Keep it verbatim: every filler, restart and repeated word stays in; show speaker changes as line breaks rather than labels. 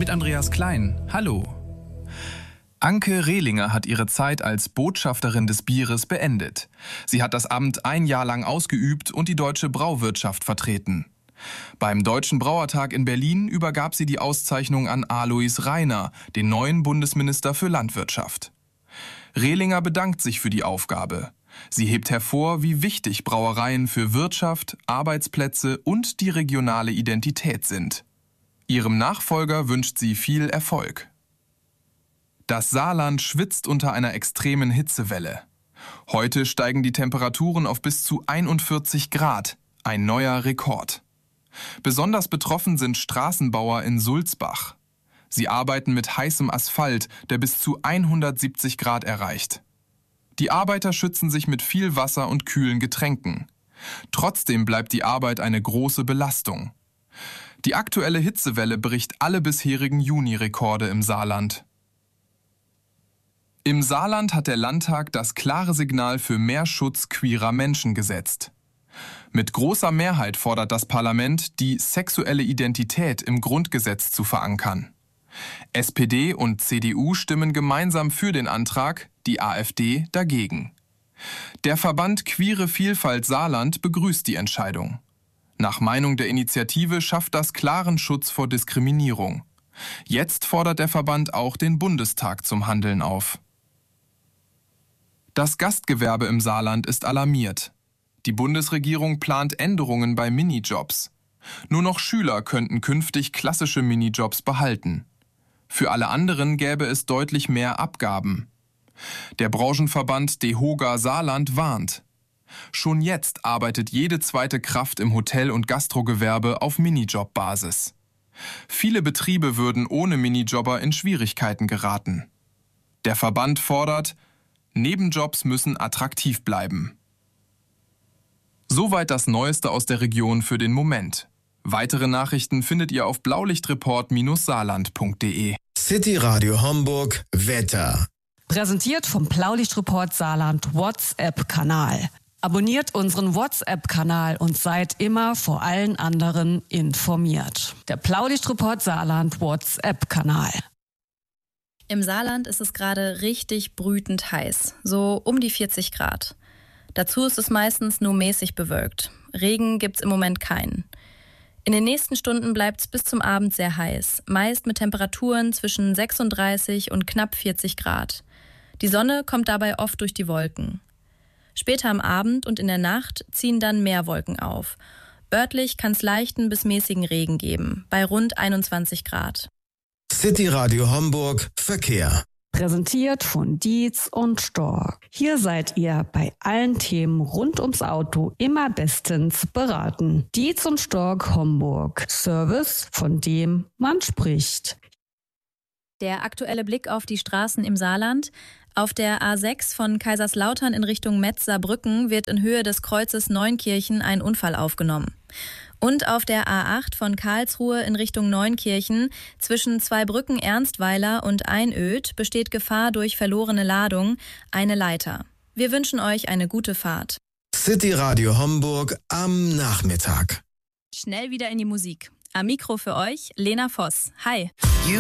mit Andreas Klein. Hallo. Anke Rehlinger hat ihre Zeit als Botschafterin des Bieres beendet. Sie hat das Amt ein Jahr lang ausgeübt und die deutsche Brauwirtschaft vertreten. Beim Deutschen Brauertag in Berlin übergab sie die Auszeichnung an Alois Rainer, den neuen Bundesminister für Landwirtschaft. Rehlinger bedankt sich für die Aufgabe. Sie hebt hervor, wie wichtig Brauereien für Wirtschaft, Arbeitsplätze und die regionale Identität sind. Ihrem Nachfolger wünscht sie viel Erfolg. Das Saarland schwitzt unter einer extremen Hitzewelle. Heute steigen die Temperaturen auf bis zu einundvierzig Grad, ein neuer Rekord. Besonders betroffen sind Straßenbauer in Sulzbach. Sie arbeiten mit heißem Asphalt, der bis zu hundertsiebzig Grad erreicht. Die Arbeiter schützen sich mit viel Wasser und kühlen Getränken. Trotzdem bleibt die Arbeit eine große Belastung. Die aktuelle Hitzewelle bricht alle bisherigen Juni-Rekorde im Saarland. Im Saarland hat der Landtag das klare Signal für mehr Schutz queerer Menschen gesetzt. Mit großer Mehrheit fordert das Parlament, die sexuelle Identität im Grundgesetz zu verankern. S P D und C D U stimmen gemeinsam für den Antrag, die AfD dagegen. Der Verband Queere Vielfalt Saarland begrüßt die Entscheidung. Nach Meinung der Initiative schafft das klaren Schutz vor Diskriminierung. Jetzt fordert der Verband auch den Bundestag zum Handeln auf. Das Gastgewerbe im Saarland ist alarmiert. Die Bundesregierung plant Änderungen bei Minijobs. Nur noch Schüler könnten künftig klassische Minijobs behalten. Für alle anderen gäbe es deutlich mehr Abgaben. Der Branchenverband DEHOGA Saarland warnt. Schon jetzt arbeitet jede zweite Kraft im Hotel- und Gastrogewerbe auf Minijob-Basis. Viele Betriebe würden ohne Minijobber in Schwierigkeiten geraten. Der Verband fordert, Nebenjobs müssen attraktiv bleiben. Soweit das Neueste aus der Region für den Moment. Weitere Nachrichten findet ihr auf blaulichtreport Bindestrich saarland punkt de.
City Radio Homburg Wetter.
Präsentiert vom Blaulichtreport Saarland WhatsApp-Kanal. Abonniert unseren WhatsApp-Kanal und seid immer vor allen anderen informiert. Der Blaulichtreport Saarland WhatsApp-Kanal.
Im Saarland ist es gerade richtig brütend heiß, so um die vierzig Grad. Dazu ist es meistens nur mäßig bewölkt. Regen gibt's im Moment keinen. In den nächsten Stunden bleibt es bis zum Abend sehr heiß, meist mit Temperaturen zwischen sechsunddreißig und knapp vierzig Grad. Die Sonne kommt dabei oft durch die Wolken. Später am Abend und in der Nacht ziehen dann mehr Wolken auf. Örtlich kann es leichten bis mäßigen Regen geben, bei rund einundzwanzig Grad.
City Radio Homburg Verkehr.
Präsentiert von Dietz und Stork. Hier seid ihr bei allen Themen rund ums Auto immer bestens beraten. Dietz und Stork Homburg. Service, von dem man spricht.
Der aktuelle Blick auf die Straßen im Saarland. Auf der A sechs von Kaiserslautern in Richtung Metz-Saarbrücken wird in Höhe des Kreuzes Neunkirchen ein Unfall aufgenommen. Und auf der A acht von Karlsruhe in Richtung Neunkirchen zwischen zwei Brücken Ernstweiler und Einöd besteht Gefahr durch verlorene Ladung, eine Leiter. Wir wünschen euch eine gute Fahrt.
City Radio Homburg am Nachmittag.
Schnell wieder in die Musik. Am Mikro für euch Lena Voss. Hi.